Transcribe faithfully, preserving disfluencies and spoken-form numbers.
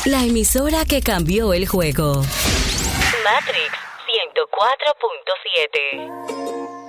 La emisora que cambió el juego. Matrix ciento cuatro punto siete.